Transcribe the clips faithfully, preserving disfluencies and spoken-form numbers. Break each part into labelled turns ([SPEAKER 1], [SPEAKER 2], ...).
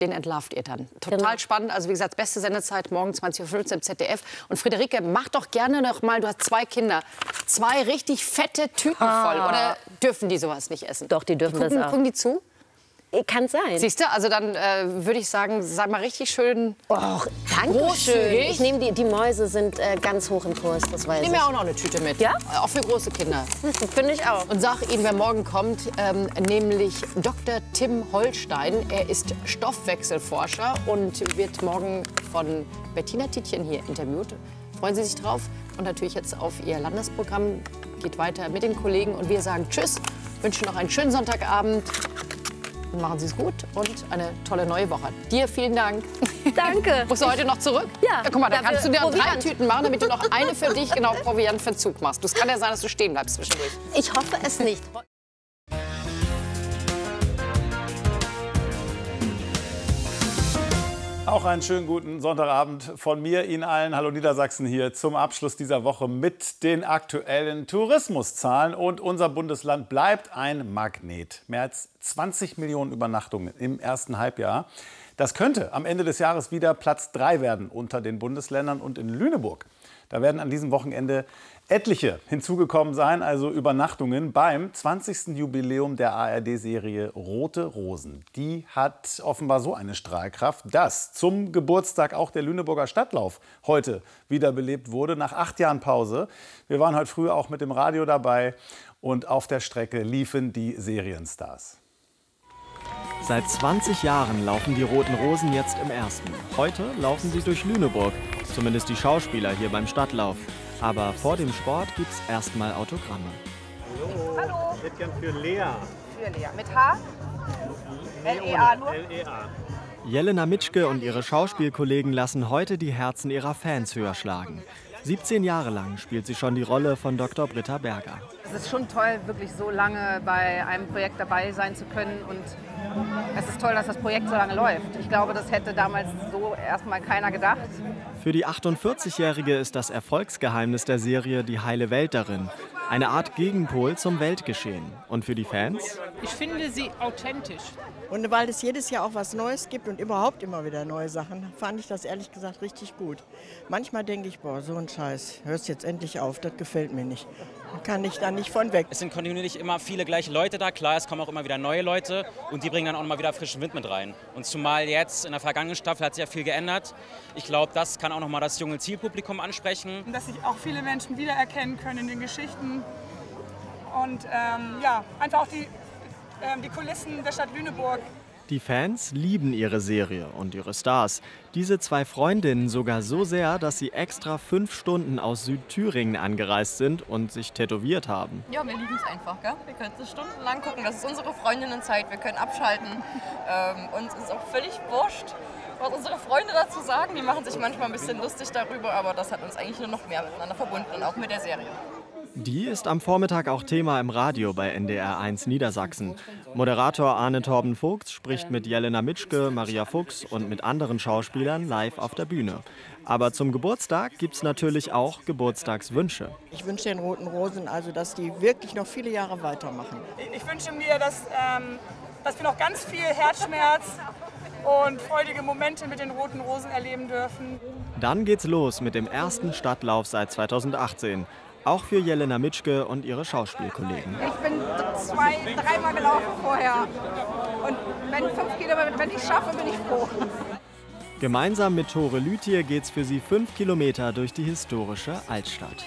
[SPEAKER 1] den entlarvt ihr dann. Total
[SPEAKER 2] Genau.
[SPEAKER 1] spannend. Also wie gesagt, beste Sendezeit morgen zwanzig Uhr fünfzehn im Z D F. Und Friederike, mach doch gerne noch mal, du hast zwei Kinder, zwei richtig fette Tüten
[SPEAKER 2] Ah.
[SPEAKER 1] voll. Oder dürfen die sowas nicht essen?
[SPEAKER 2] Doch, die dürfen
[SPEAKER 1] die gucken,
[SPEAKER 2] das auch.
[SPEAKER 1] Gucken die zu?
[SPEAKER 2] Kann sein.
[SPEAKER 1] Siehst du, also dann äh, würde ich sagen, sei mal richtig schön.
[SPEAKER 2] Och, danke schön.
[SPEAKER 1] Großzügig.
[SPEAKER 2] Ich nehme die, die Mäuse sind äh, ganz hoch im Kurs, das weiß
[SPEAKER 1] Ich
[SPEAKER 2] ich.
[SPEAKER 1] nehme mir auch noch eine Tüte mit.
[SPEAKER 2] Ja?
[SPEAKER 1] Auch für große Kinder.
[SPEAKER 2] Finde ich auch.
[SPEAKER 1] Und sag Ihnen, wer morgen kommt, ähm, nämlich Doktor Tim Holstein. Er ist Stoffwechselforscher und wird morgen von Bettina Tietjen hier interviewt. Freuen Sie sich drauf. Und natürlich jetzt auf Ihr Landesprogramm. Geht weiter mit den Kollegen. Und wir sagen Tschüss, wünschen noch einen schönen Sonntagabend. Machen Sie es gut und eine tolle neue Woche. Dir vielen Dank.
[SPEAKER 2] Danke.
[SPEAKER 1] Musst du heute noch zurück?
[SPEAKER 2] Ja.
[SPEAKER 1] Guck mal, da
[SPEAKER 2] Dafür
[SPEAKER 1] kannst du dir drei
[SPEAKER 2] Proviant.
[SPEAKER 1] Tüten machen, damit du noch eine für dich, genau, Proviant für Zug machst. Es kann ja sein, dass du stehen bleibst zwischendurch.
[SPEAKER 2] Ich hoffe es nicht.
[SPEAKER 3] Auch einen schönen guten Sonntagabend von mir, Ihnen allen. Hallo Niedersachsen hier zum Abschluss dieser Woche mit den aktuellen Tourismuszahlen. Und unser Bundesland bleibt ein Magnet. Mehr als zwanzig Millionen Übernachtungen im ersten Halbjahr. Das könnte am Ende des Jahres wieder Platz drei werden unter den Bundesländern. Und in Lüneburg, da werden an diesem Wochenende etliche hinzugekommen sein, also Übernachtungen beim zwanzigsten Jubiläum der A R D-Serie Rote Rosen. Die hat offenbar so eine Strahlkraft, dass zum Geburtstag auch der Lüneburger Stadtlauf heute wiederbelebt wurde, nach acht Jahren Pause. Wir waren heute früh auch mit dem Radio dabei und auf der Strecke liefen die Serienstars.
[SPEAKER 4] Seit zwanzig Jahren laufen die Roten Rosen jetzt im ersten. Heute laufen sie durch Lüneburg, zumindest die Schauspieler hier beim Stadtlauf. Aber vor dem Sport gibt's erstmal Autogramme.
[SPEAKER 5] Hallo. Hallo. Ich hätte gern für Lea.
[SPEAKER 6] Für Lea. Mit H? L E A nur?
[SPEAKER 5] L E A.
[SPEAKER 4] Jelena Mitschke und ihre Schauspielkollegen lassen heute die Herzen ihrer Fans höher schlagen. siebzehn Jahre lang spielt sie schon die Rolle von Doktor Britta Berger.
[SPEAKER 6] Es ist schon toll, wirklich so lange bei einem Projekt dabei sein zu können. Und es ist toll, dass das Projekt so lange läuft. Ich glaube, das hätte damals so erstmal keiner gedacht.
[SPEAKER 4] Für die achtundvierzigjährige ist das Erfolgsgeheimnis der Serie die heile Welt darin. Eine Art Gegenpol zum Weltgeschehen. Und für die Fans?
[SPEAKER 7] Ich finde sie authentisch.
[SPEAKER 8] Und weil es jedes Jahr auch was Neues gibt und überhaupt immer wieder neue Sachen, fand ich das ehrlich gesagt richtig gut. Manchmal denke ich, boah, so ein Scheiß, hörst jetzt endlich auf, das gefällt mir nicht. Da kann ich da nicht von weg.
[SPEAKER 9] Es sind kontinuierlich immer viele gleiche Leute da, klar, es kommen auch immer wieder neue Leute und die bringen dann auch mal wieder frischen Wind mit rein. Und zumal jetzt in der vergangenen Staffel hat sich ja viel geändert. Ich glaube, das kann auch noch mal das junge Zielpublikum ansprechen.
[SPEAKER 7] Und dass sich auch viele Menschen wiedererkennen können in den Geschichten. Und ähm, ja, einfach auch die, ähm, die Kulissen der Stadt Lüneburg.
[SPEAKER 4] Die Fans lieben ihre Serie und ihre Stars. Diese zwei Freundinnen sogar so sehr, dass sie extra fünf Stunden aus Südthüringen angereist sind und sich tätowiert haben.
[SPEAKER 10] Ja, wir lieben es einfach, gell? Wir können es stundenlang gucken. Das ist unsere Freundinnenzeit. Wir können abschalten. Ähm, uns ist auch völlig wurscht, was unsere Freunde dazu sagen. Die machen sich manchmal ein bisschen lustig darüber, aber das hat uns eigentlich nur noch mehr miteinander verbunden und auch mit der Serie.
[SPEAKER 4] Die ist am Vormittag auch Thema im Radio bei N D R eins Niedersachsen. Moderator Arne Torben Vogts spricht mit Jelena Mitschke, Maria Fuchs und mit anderen Schauspielern live auf der Bühne. Aber zum Geburtstag gibt es natürlich auch Geburtstagswünsche.
[SPEAKER 8] Ich wünsche den Roten Rosen also, dass die wirklich noch viele Jahre weitermachen.
[SPEAKER 7] Ich wünsche mir, dass, ähm, dass wir noch ganz viel Herzschmerz und freudige Momente mit den Roten Rosen erleben dürfen.
[SPEAKER 4] Dann geht's los mit dem ersten Stadtlauf seit zweitausendachtzehn. Auch für Jelena Mitschke und ihre Schauspielkollegen.
[SPEAKER 6] Ich bin zwei, dreimal gelaufen vorher. Und wenn fünf Kilometer, wenn ich schaffe, bin ich froh.
[SPEAKER 4] Gemeinsam mit Tore Lüthier geht's für sie fünf Kilometer durch die historische Altstadt.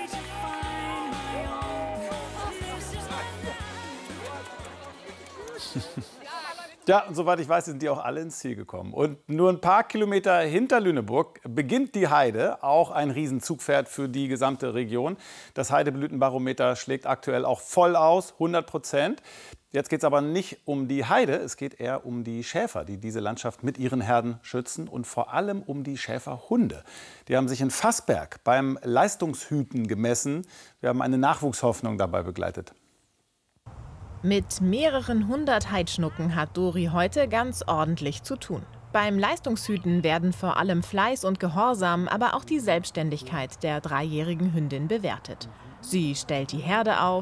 [SPEAKER 3] Ja, und soweit ich weiß, sind die auch alle ins Ziel gekommen. Und nur ein paar Kilometer hinter Lüneburg beginnt die Heide, auch ein Riesenzugpferd für die gesamte Region. Das Heideblütenbarometer schlägt aktuell auch voll aus, hundert Prozent. Jetzt geht es aber nicht um die Heide, es geht eher um die Schäfer, die diese Landschaft mit ihren Herden schützen und vor allem um die Schäferhunde. Die haben sich in Fassberg beim Leistungshüten gemessen. Wir haben eine Nachwuchshoffnung dabei begleitet.
[SPEAKER 11] Mit mehreren hundert Heidschnucken hat Dori heute ganz ordentlich zu tun. Beim Leistungshüten werden vor allem Fleiß und Gehorsam, aber auch die Selbstständigkeit der dreijährigen Hündin bewertet. Sie stellt die Herde auf,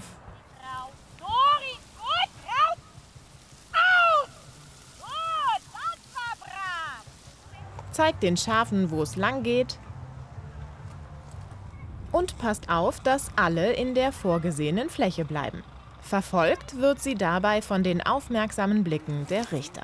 [SPEAKER 12] Dori, gut, auf! Auf! Gut, langsam,
[SPEAKER 11] zeigt den Schafen, wo es lang geht und passt auf, dass alle in der vorgesehenen Fläche bleiben. Verfolgt wird sie dabei von den aufmerksamen Blicken der Richter.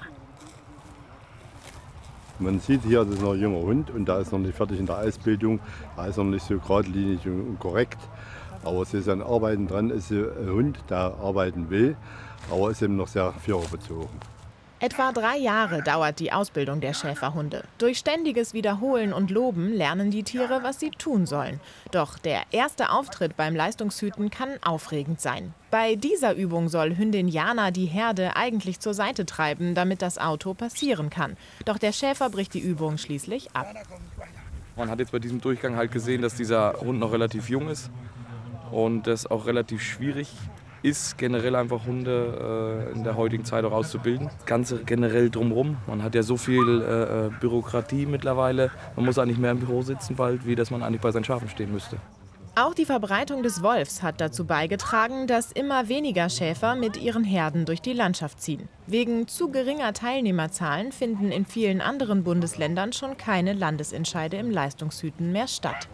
[SPEAKER 12] Man sieht hier, das ist noch ein junger Hund und da ist noch nicht fertig in der Ausbildung. Da ist noch nicht so geradlinig und korrekt. Aber es ist an Arbeiten dran, es ist ein Hund, der arbeiten will, aber ist eben noch sehr führerbezogen.
[SPEAKER 11] Etwa drei Jahre dauert die Ausbildung der Schäferhunde. Durch ständiges Wiederholen und Loben lernen die Tiere, was sie tun sollen. Doch der erste Auftritt beim Leistungshüten kann aufregend sein. Bei dieser Übung soll Hündin Jana die Herde eigentlich zur Seite treiben, damit das Auto passieren kann. Doch der Schäfer bricht die Übung schließlich ab.
[SPEAKER 13] Man hat jetzt bei diesem Durchgang halt gesehen, dass dieser Hund noch relativ jung ist und das auch relativ schwierig ist, generell einfach Hunde äh, in der heutigen Zeit auch auszubilden. Das Ganze generell drumherum. Man hat ja so viel äh, Bürokratie mittlerweile. Man muss eigentlich mehr im Büro sitzen bald, wie dass man eigentlich bei seinen Schafen stehen müsste.
[SPEAKER 11] Auch die Verbreitung des Wolfs hat dazu beigetragen, dass immer weniger Schäfer mit ihren Herden durch die Landschaft ziehen. Wegen zu geringer Teilnehmerzahlen finden in vielen anderen Bundesländern schon keine Landesentscheide im Leistungshüten mehr statt.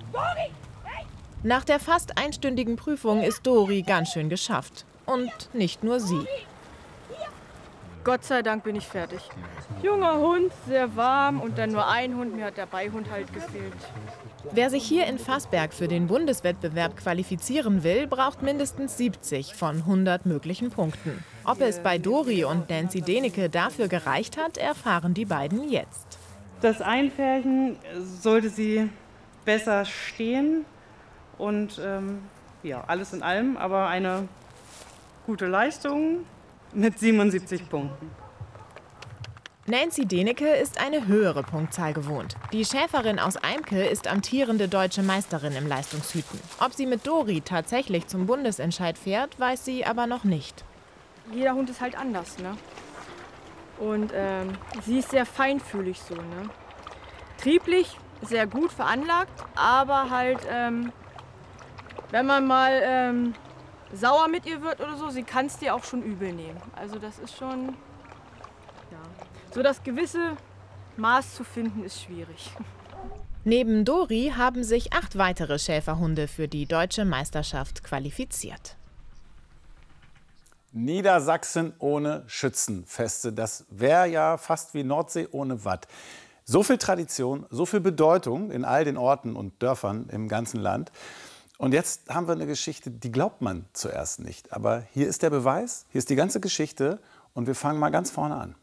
[SPEAKER 11] Nach der fast einstündigen Prüfung ist Dori ganz schön geschafft. Und nicht nur sie.
[SPEAKER 14] Gott sei Dank bin ich fertig. Junger Hund, sehr warm und dann nur ein Hund. Mir hat der Beihund halt gefehlt.
[SPEAKER 11] Wer sich hier in Fassberg für den Bundeswettbewerb qualifizieren will, braucht mindestens siebzig von hundert möglichen Punkten. Ob es bei Dori und Nancy Denecke dafür gereicht hat, erfahren die beiden jetzt.
[SPEAKER 15] Das Einpferchen sollte sie besser stehen. Und ähm, ja, alles in allem, aber eine gute Leistung mit siebenundsiebzig Punkten.
[SPEAKER 11] Nancy Denecke ist eine höhere Punktzahl gewohnt. Die Schäferin aus Eimke ist amtierende deutsche Meisterin im Leistungshüten. Ob sie mit Dori tatsächlich zum Bundesentscheid fährt, weiß sie aber noch nicht.
[SPEAKER 14] Jeder Hund ist halt anders, ne? Und ähm, sie ist sehr feinfühlig so, ne? Trieblich, sehr gut veranlagt, aber halt... Ähm, Wenn man mal ähm, sauer mit ihr wird oder so, sie kann es dir auch schon übel nehmen. Also das ist schon, ja, so das gewisse Maß zu finden ist schwierig.
[SPEAKER 11] Neben Dori haben sich acht weitere Schäferhunde für die deutsche Meisterschaft qualifiziert.
[SPEAKER 3] Niedersachsen ohne Schützenfeste, das wäre ja fast wie Nordsee ohne Watt. So viel Tradition, so viel Bedeutung in all den Orten und Dörfern im ganzen Land. Und jetzt haben wir eine Geschichte, die glaubt man zuerst nicht. Aber hier ist der Beweis, hier ist die ganze Geschichte und wir fangen mal ganz vorne an.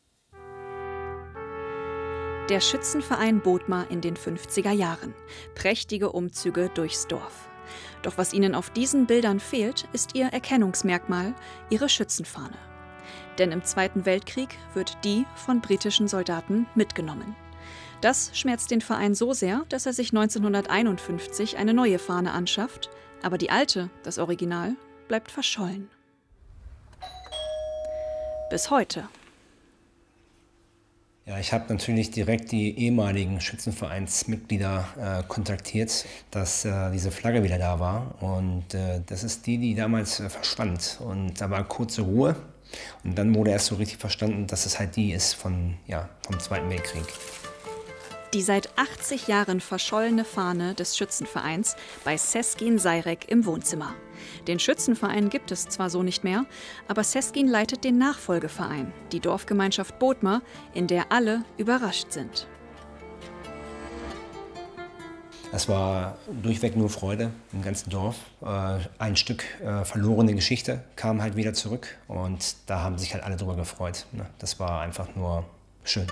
[SPEAKER 16] Der Schützenverein Bothmer in den fünfziger Jahren. Prächtige Umzüge durchs Dorf. Doch was ihnen auf diesen Bildern fehlt, ist ihr Erkennungsmerkmal, ihre Schützenfahne. Denn im Zweiten Weltkrieg wird die von britischen Soldaten mitgenommen. Das schmerzt den Verein so sehr, dass er sich neunzehnhunderteinundfünfzig eine neue Fahne anschafft, aber die alte, das Original, bleibt verschollen. Bis heute.
[SPEAKER 17] Ja, ich habe natürlich direkt die ehemaligen Schützenvereinsmitglieder äh, kontaktiert, dass äh, diese Flagge wieder da war. Und äh, das ist die, die damals äh, verschwand. Und da war kurze Ruhe. Und dann wurde erst so richtig verstanden, dass es halt die ist von, ja, vom Zweiten Weltkrieg.
[SPEAKER 16] Die seit achtzig Jahren verschollene Fahne des Schützenvereins bei Seskin Seyrek im Wohnzimmer. Den Schützenverein gibt es zwar so nicht mehr, aber Seskin leitet den Nachfolgeverein, die Dorfgemeinschaft Bothmer, in der alle überrascht sind.
[SPEAKER 17] Es war durchweg nur Freude im ganzen Dorf. Ein Stück verlorene Geschichte kam halt wieder zurück und da haben sich halt alle drüber gefreut. Das war einfach nur schön.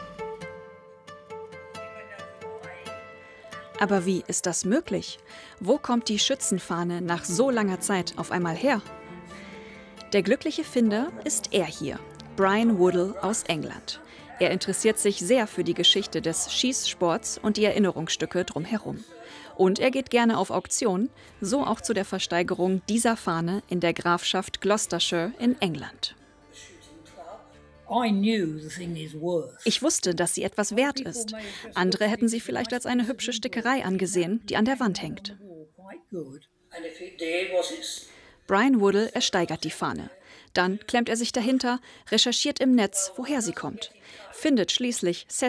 [SPEAKER 16] Aber wie ist das möglich? Wo kommt die Schützenfahne nach so langer Zeit auf einmal her? Der glückliche Finder ist er hier, Brian Woodall aus England. Er interessiert sich sehr für die Geschichte des Schießsports und die Erinnerungsstücke drumherum. Und er geht gerne auf Auktion, so auch zu der Versteigerung dieser Fahne in der Grafschaft Gloucestershire in England. Ich wusste, dass sie etwas wert ist. Andere hätten sie vielleicht als eine hübsche Stickerei angesehen, die an der Wand hängt. Brian Woodall ersteigert die Fahne. Dann klemmt er sich dahinter, recherchiert im Netz, woher sie kommt. Findet schließlich